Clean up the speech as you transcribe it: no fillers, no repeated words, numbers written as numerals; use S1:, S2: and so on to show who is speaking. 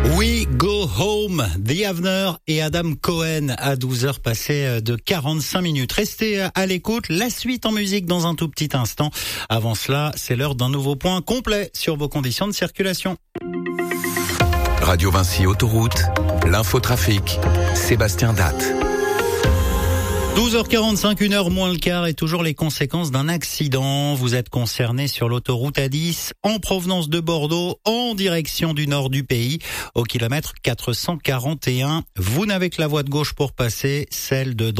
S1: We Go Home, The Avener et Adam Cohen à 12h passées de 45 minutes. Restez à l'écoute, la suite en musique dans un tout petit instant. Avant cela, c'est l'heure d'un nouveau point complet sur vos conditions de circulation.
S2: Radio Vinci Autoroute, l'infotrafic, Sébastien Datte.
S1: 12h45, 1h moins le quart et toujours les conséquences d'un accident. Vous êtes concerné sur l'autoroute A10 en provenance de Bordeaux en direction du nord du pays au kilomètre 441. Vous n'avez que la voie de gauche pour passer, celle de droite.